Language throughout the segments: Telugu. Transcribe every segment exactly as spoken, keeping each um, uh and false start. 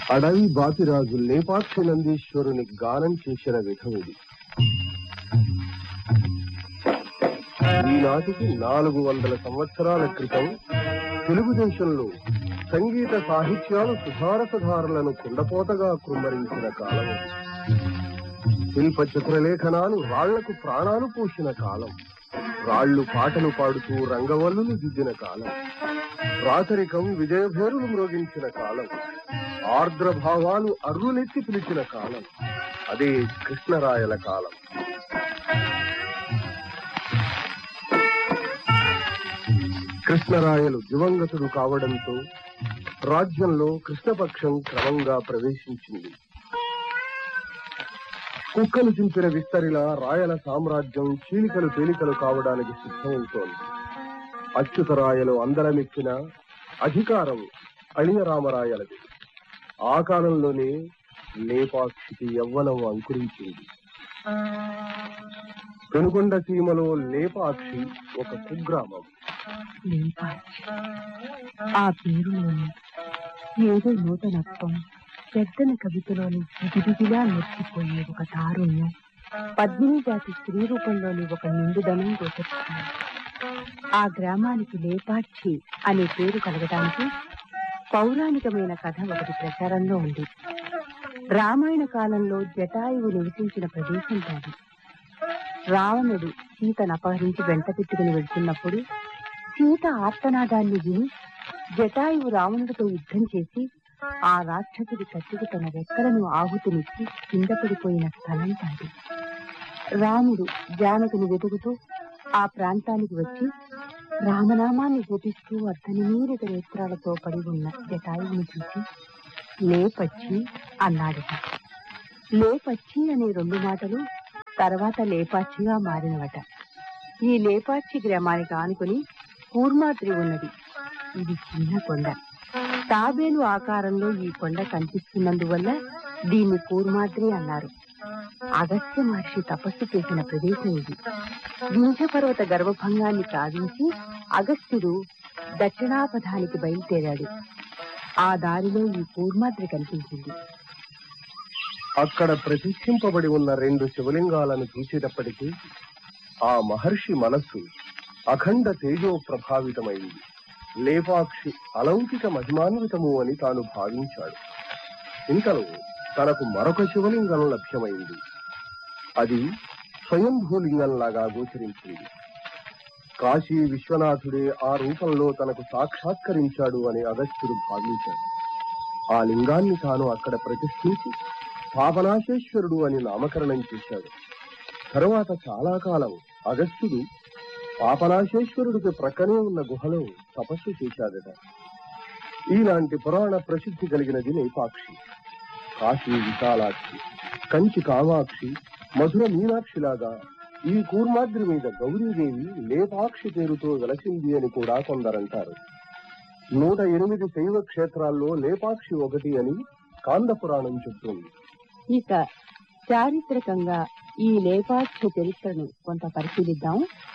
అడవి బాపిరాజు లేపాక్షి నందీశ్వరుని గానం చేసిన విధం ఇది. ఈనాటికి నాలుగు వందల సంవత్సరాల క్రితం తెలుగుదేశంలో సంగీత సాహిత్యాలు సుధారసధారులను కుండపోతగా కుమ్మరించిన కాలం. శిల్ప చిత్రలేఖనాలు రాళ్లకు ప్రాణాలు పోసిన కాలం. రాళ్లు పాటలు పాడుతూ రంగవల్లులు దిద్దిన కాలం. రాచరికం విజయభేరులు మ్రోగించిన కాలం. ఆర్ద్రభావాలు అర్రులెత్తి పిలిచిన కాలం. అదే కృష్ణరాయల కాలం. కృష్ణరాయలు దివంగతుడు కావడంతో రాజ్యంలో కృష్ణపక్షం క్రమంగా ప్రవేశించింది. కుక్కలు చింపిన విస్తరిలా రాయల సామ్రాజ్యం చీలికలు తేలికలు కావడానికి సిద్ధమవుతోంది. అచ్యుతరాయలు అందరమెక్కిన అధికారం అళియరామరాయలది. ఆ కాలంలోనే లేపాక్షికి యవ్వనం అంకురించింది. పెనుకొండ సీమలో లేపాక్షి ఒక కుగ్రామం. లేపాక్షి ఆ పేరులోని ఏదో నూతనత్వం, పెద్దన కవితలోని దిగిదిగిలా మెచ్చిపోయే ఒక తారుణ్యం, పద్మిని జాతి స్త్రీ రూపంలోని ఒక నిండుదనం గోచరిస్తుంది. ఆ గ్రామానికి లేపాక్షి అనే పేరు కలగడానికి పౌరాణికమైన కథ ఒకటి ప్రచారంలో ఉంది. రామాయణ కాలంలో జటాయువు నివసించిన ప్రదేశం కాదు. రావణుడు సీతను అపహరించి వెంట పెట్టుకుని వెళ్తున్నప్పుడు సీత ఆర్తనాదాన్ని విని జటాయువు రావణుడితో యుద్ధం చేసి ఆ రాక్షసుడి కత్తికి తన రెక్కలను ఆహుతినిచ్చి కింద పడిపోయిన స్థలం కాదు. రాముడు జానకుని వెతుకుతూ ఆ ప్రాంతానికి వచ్చి రామనామాన్ని జపిస్తూ అర్ధనిమీరిత నేత్రాలతో పడి ఉన్న జటాయువుని చూసి లేపచ్చి అన్నాడట. లేపచ్చి అనే రెండు మాటలు తర్వాత లేపాక్షిగా మారినవట. ఈ లేపాక్షి గ్రామానికి ఆనుకుని కూర్మాద్రి ఉన్నది. ఇది చిన్న కొండ. తాబేలు ఆకారంలో ఈ కొండ కనిపిస్తున్నందువల్ల దీన్ని కూర్మాద్రి అన్నారు. అగస్త్య మహర్షి తపస్సు చేసిన ప్రదేశం ఇది. వింధ్యపర్వత గర్భభంగాన్ని సాధించి అగస్త్యుడు దక్షిణాపథానికి బయలుదేరాడు. ఆ దారిలో ఈ కూర్మాద్రి కనిపించింది. అక్కడ ప్రతిష్ఠింపబడి ఉన్న రెండు శివలింగాలను చూసేటప్పటికీ ఆ మహర్షి మనస్సు అఖండ తేజో ప్రభావితమైంది. లేపాక్షి అలౌకిక మహిమాన్వితము అని తాను భావించాడు. ఇంతలో తనకు మరొక శివలింగం లభ్యమైంది. అది స్వయంభూలింగంలాగా గోచరించింది. కాశీ విశ్వనాథుడే ఆ రూపంలో తనకు సాక్షాత్కరించాడు అని అగస్త్యుడు భావించాడు. ఆ లింగాన్ని తాను అక్కడ ప్రతిష్ఠించి పాపనాశేశ్వరుడు అని నామకరణం చేశాడు. తరువాత చాలా కాలం అగస్త్యుడు పాపనాశేశ్వరుడికి ప్రక్కనే ఉన్న గుహలో తపస్సు చేశాడట. ఈలాంటి పురాణ ప్రసిద్ధి కలిగినది లేపాక్షి. కాశీ విశాలాక్షి, కంచి కామాక్షి, మధుర మీనాక్షిలాగా ఈ కూర్మాద్రి మీద గౌరీదేవి లేపాక్షి పేరుతో వెలసింది అని కూడా కొందరంటారు. నూట ఎనిమిది శైవ క్షేత్రాల్లో లేపాక్షి ఒకటి అని కాంద పురాణం చెప్తుంది. ఇక చారిత్రకంగా ఈ లేపాక్షి చరిత్రను కొంత పరిశీలిద్దాం.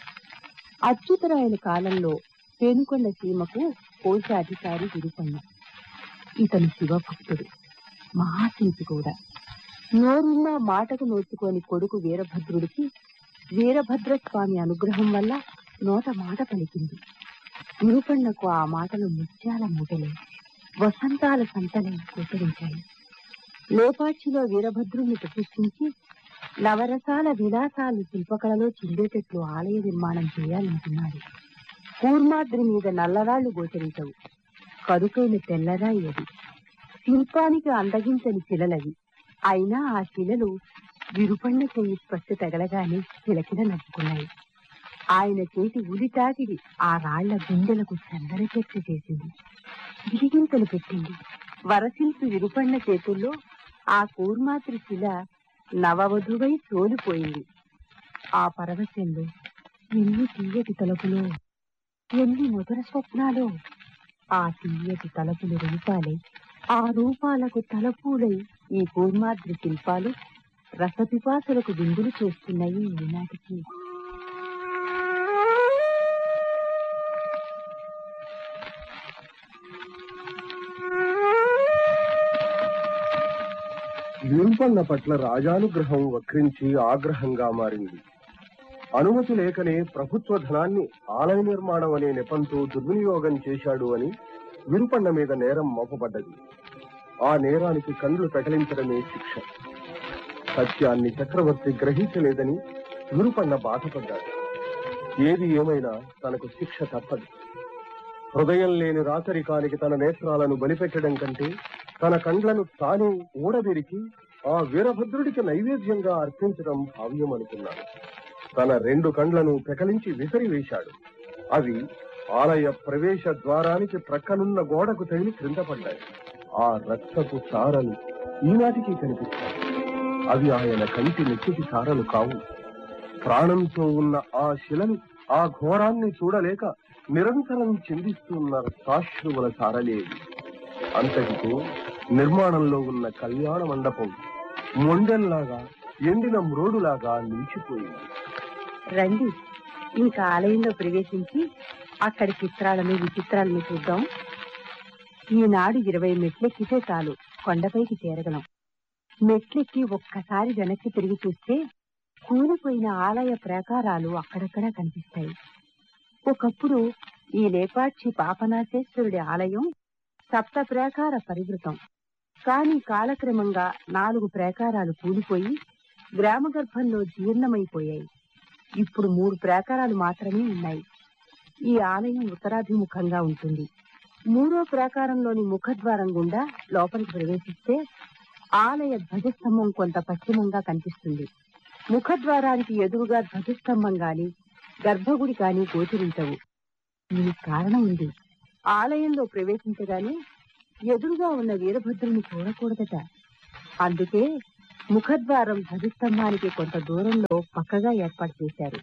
అచ్యుతరాయల కాలంలో పేనుకొండ సీమకు కోశాధికారి విరుపన్న. ఇతను శివభక్తుడు, మహాశిల్పి కూడా. నోరున్న మాటకు నోచుకోని కొడుకు వీరభద్రుడికి వీరభద్రస్వామి అనుగ్రహం వల్ల నోట మాట పలికింది. విరుపన్నకు ఆ మాటలు ముత్యాల మూటలే, వసంతాల సంతలే గోచరించాయి. లేపాక్షిలో వీరభద్రుణ్ణి ప్రతిష్ఠించి నవరసాల విలాసాలు శిల్పకళలో చిందేటట్లు ఆలయ నిర్మాణం చేయాలనుకున్నాడు. కూర్మాద్రి మీద నల్లరాళ్లు గోచరించవు, కరుకైన తెల్లరాయి అది. శిల్పానికి అందగించని శిలలవి. అయినా ఆ శిలలు విరుపన్న చెయ్యి స్పర్శ తగలగానే కిలకిల నవ్వుకున్నాయి. ఆయన చేతి ఉలి తాకిడి ఆ రాళ్ల గుండెలకు చందన చర్చ చేసింది, గిరిగింతలు పెట్టింది. వరశిల్పి విరుపన్న చేతుల్లో ఆ కూర్మాద్రి శిల నవవధువై తోలిపోయింది. ఆ పరవశంలో ఎన్ని తీయటి తలుపులో, ఎన్ని మధుర స్వప్నాలో. ఆ తీయటి తలుపులు రూపాలై, ఆ రూపాలకు తలపూలై ఈ కూర్మాద్రి శిల్పాలు రసపిపాసులకు విందులు చేస్తున్నాయి ఈనాటికి. విరుపన్న పట్ల రాజానుగ్రహం వక్రించి ఆగ్రహంగా మారింది. అనుమతి లేకనే ప్రభుత్వ ధనాన్ని ఆలయ నిర్మాణం అనే నెపంతో దుర్వినియోగం చేశాడు అని విరుపన్న మీద నేరం మోపబడ్డది. ఆ నేరానికి కండ్లు పెకలించడమే శిక్ష. సత్యాన్ని చక్రవర్తి గ్రహించలేదని విరుపన్న బాధపడ్డాడు. ఏది ఏమైనా తనకు శిక్ష తప్పదు. హృదయం లేని రాచరికానికి తన నేత్రాలను బలిపెట్టడం కంటే తన కండ్లను తానే ఊడబెరికి ఆ వీరభద్రుడికి నైవేద్యంగా అర్పించడం భావ్యమనుకున్నాడు. తన రెండు కండ్లను పెకలించి విసిరివేశాడు. అవి ఆలయ ప్రవేశ ద్వారానికి ప్రక్కనున్న గోడకు తగిలి క్రింద పడ్డాయి. ఆ రక్తపు చారలు ఈనాటికి కనిపిస్తాయి. అవి ఆయన కంటి నెత్తికి చారలు కావు. ప్రాణంతో ఉన్న ఆ శిలను, ఆ ఘోరాన్ని చూడలేక నిరంతరం చిందిస్తున్న సాశ్రువుల చారలేవి. అంతటితో నిర్మాణంలో ఉన్న కళ్యాణ మండపం మొండెల్లాగా, ఎండిన మ్రోడులాగా నిలిచిపోయింది. రండి, ఇంకా ఆలయంలో ప్రవేశించి అక్కడి చిత్రాలను విచిత్రాలను చూద్దాం. ఈనాడు ఇరవై మెట్లెక్కితే చాలు కొండపైకి చేరగలం. మెట్లెక్కి ఒక్కసారి వెనక్కి తిరిగి చూస్తే కూలిపోయిన ఆలయ ప్రాకారాలు అక్కడక్కడా కనిపిస్తాయి. ఒకప్పుడు ఈ లేపాక్షి పాపనాశేశ్వరుడి ఆలయం సప్త ప్రాకార పరివృతం. కానీ కాలక్రమంగా నాలుగు ప్రాకారాలు కూలిపోయి గ్రామ గర్భంలో జీర్ణమైపోయాయి. ఇప్పుడు మూడు ప్రాకారాలు మాత్రమే ఉన్నాయి. ఈ ఆలయం ఉత్తరాభిముఖంగా ఉంటుంది. మూడో ప్రాకారంలోని ముఖద్వారం గుండా లోపలికి ప్రవేశిస్తే ఆలయ ధ్వజస్తంభం కొంత పశ్చిమంగా కనిపిస్తుంది. ముఖద్వారానికి ఎదురుగా ధ్వజస్తంభం గాని గర్భగుడి కాని గోచరించవు. దీనికి కారణం ఉంది. ఆలయంలో ప్రవేశించగానే ఎదురుగా ఉన్న వీరభద్రుని చూడకూడదట. అందుకే ముఖద్వారం ధ్వజస్తంభానికి కొంత దూరంలో పక్కగా ఏర్పాటు చేశారు.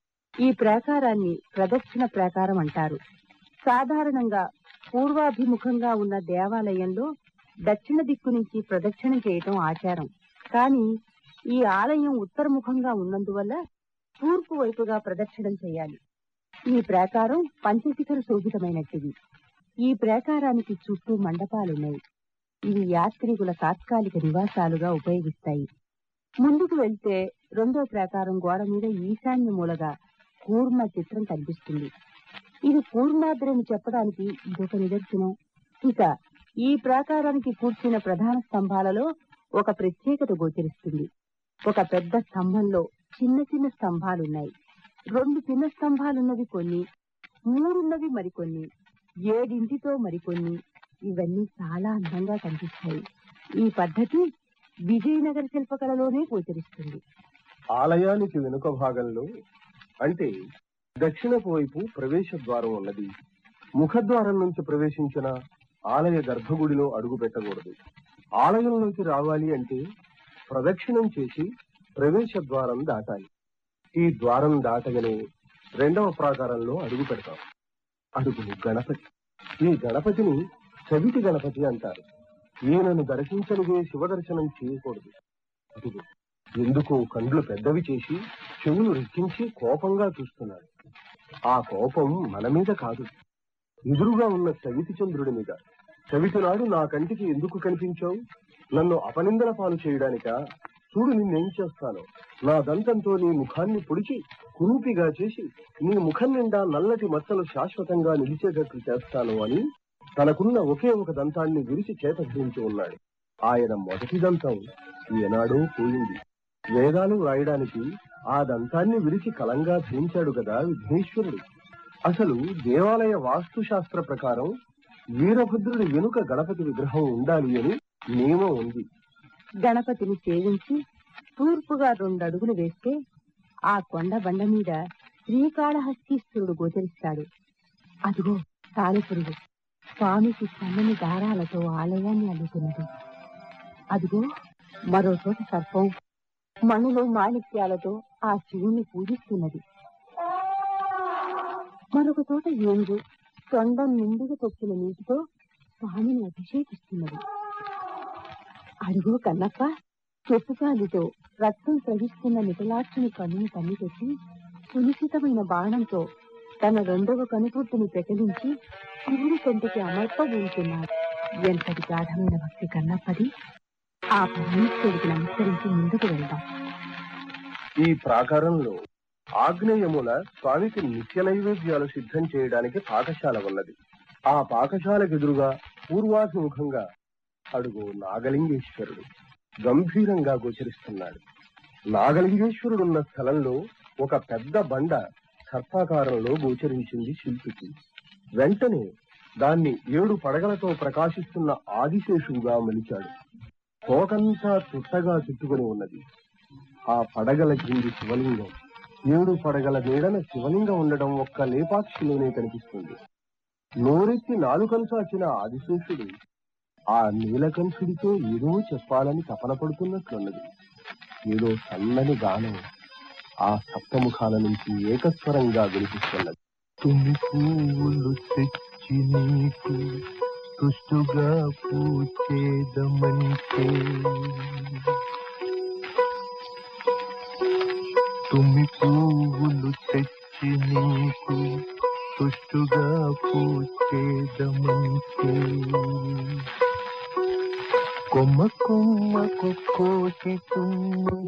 ఈ ప్రాకారాన్ని ప్రదక్షిణ ప్రాకారం అంటారు. సాధారణంగా పూర్వాభిముఖంగా ఉన్న దేవాలయంలో దక్షిణ దిక్కు నుంచి ప్రదక్షిణం చేయటం ఆచారం. కానీ ఈ ఆలయం ఉత్తరముఖంగా ఉన్నందువల్ల తూర్పు వైపుగా ప్రదక్షిణం చేయాలి. ఈ ప్రాకారం పంచశిఖర శోభితమైనట్టిది. ఈ ప్రాకారానికి చుట్టూ మండపాలున్నాయి. ఇవి యాత్రికుల తాత్కాలిక నివాసాలుగా ఉపయోగిస్తాయి. ముందుకు వెళ్తే రెండో ప్రాకారం గోడ మీద ఈశాన్య మూలగా కూర్మ చిత్రం కనిపిస్తుంది. ఇది కూర్మాద్రని చెప్పడానికి ఇదొక నిదర్శనం. ఇక ఈ ప్రాకారానికి కూర్చిన ప్రధాన స్తంభాలలో ఒక ప్రత్యేకత గోచరిస్తుంది. ఒక పెద్ద స్తంభంలో చిన్న చిన్న స్తంభాలున్నాయి. రెండు చిన్న స్తంభాలున్నవి కొన్ని, మూడున్నవి మరికొన్ని, ఏడింటితో మరికొన్ని. ఇవన్నీ చాలా అందంగా కనిపిస్తాయి. ఈ పద్ధతి విజయనగర శిల్పకళలోనే గోచరిస్తుంది. ఆలయానికి వెనుక భాగంలో అంటే దక్షిణపు వైపు ప్రవేశ ద్వారం ఉన్నది. ముఖద్వారం నుంచి ప్రవేశించిన ఆలయ గర్భగుడిలో అడుగు పెట్టకూడదు. ఆలయంలోకి రావాలి అంటే ప్రదక్షిణం చేసి ప్రవేశ ద్వారం దాటాలి. ఈ ద్వారం దాటగానే రెండవ ప్రాకారంలో అడుగు పెడతాం. అడుగులు గణపతి. ఈ గణపతిని చవిటి గణపతి అంటారు. ఈయనను దర్శించనిదే శివదర్శనం చేయకూడదు. అడుగు ఎందుకో కండ్లు పెద్దవి చేసి చెవులు రెక్కించి కోపంగా చూస్తున్నాడు. ఆ కోపం మన మీద కాదు, ఎదురుగా ఉన్న చవితి చంద్రుడి మీద. చవితి నాడు నా కంటికి ఎందుకు కనిపించావు? నన్ను అపనిందల పాలు చేయడానికా? చూడు నిన్నేం చేస్తాను. నా దంతంతో నీ ముఖాన్ని పొడిచి కురూపిగా చేసి నీ ముఖం నిండా నల్లటి మచ్చలు శాశ్వతంగా నిలిచేటట్లు చేస్తాను అని తనకున్న ఒకే ఒక దంతాన్ని విరిచి చేత ధరించి ఉన్నాడు. ఆయన మొదటి దంతం ఏనాడో పోయింది. వేదాలు వ్రాయడానికి ఆ దంతాన్ని విరిచి కలంగా ధరించాడు కదా విఘ్నేశ్వరుడు. అసలు దేవాలయ వాస్తుశాస్త్ర ప్రకారం వీరభద్రుడి వెనుక గణపతి విగ్రహం ఉండాలి అని నియమం ఉంది. గణపతిని సేవించి తూర్పుగా రెండు అడుగులు వేస్తే ఆ కొండ బండ మీద శ్రీకాళహస్తీశ్వరుడు గోచరిస్తాడు. అదిగో తాళిపురుగు స్వామికి సన్నని దారాలతో ఆలయాన్ని అల్లుతున్నది. అదిగో మరో చోట సర్పం మణులు మాణిక్యాలతో ఆ శివుణ్ణి పూజిస్తున్నది. మరొక చోట ఏనుగు తొండం నిండుగా తొక్కిన నీటితో స్వామిని అభిషేకిస్తున్నది. అడుగు కన్నప్ప చెప్పుకాలితో రక్తం ప్రవహిస్తున్న నిటలాక్షని కన్నును కన్ను పెట్టి సునిశ్చితమైన బాణంతో తన రెండవ కనుపుట్టుని పెకలించి శివుడి కంటికి అమర్పబోతున్నాడు. ఎంతటి గాఢమైన భక్తి కన్నప్పది! ఆ పరమేశ్వరుడికి నమస్కరించి ముందుకు వెళ్దాం. ఈ ప్రాకారంలో ఆగ్నేయముల స్వామికి నిత్య నైవేద్యాలు సిద్ధం చేయడానికి పాకశాల ఉన్నది. ఆ పాకశాలకు ఎదురుగా పూర్వాభిముఖంగా అడుగు నాగలింగేశ్వరుడు గంభీరంగా గోచరిస్తున్నాడు. నాగలింగేశ్వరుడున్న స్థలంలో ఒక పెద్ద బండ సర్పాకారంలో గోచరించింది శిల్పికి. వెంటనే దాన్ని ఏడు పడగలతో ప్రకాశిస్తున్న ఆదిశేషువుగా మలిచాడు. తోకంతా చుట్టగా చుట్టుకొని ఉన్నది. ఆ పడగల కింది శివలింగం, ఏడు పడగల నీడన శివలింగం ఉండడం ఒక్క లేపాక్షిలోనే కనిపిస్తుంది. నోరెత్తి నాలుకలు చాచిన ఆదిశేషుడు ఆ నీలకంఠుడితో ఏదో చెప్పాలని తపన పడుతున్నట్లున్నది. ఏదో సన్నని గానం ఆ సప్తముఖాల నుంచి ఏకస్వరంగా వినిపిస్తున్నది. తుమి పూలు తెచ్చి నీకు తుష్టుగా పూచేదమంటే, తుమి పూలు తెచ్చి నీకు తుష్టుగా పూచేదమంటే, కొమ్మ కొమ్మకు కోటి తుమ్ము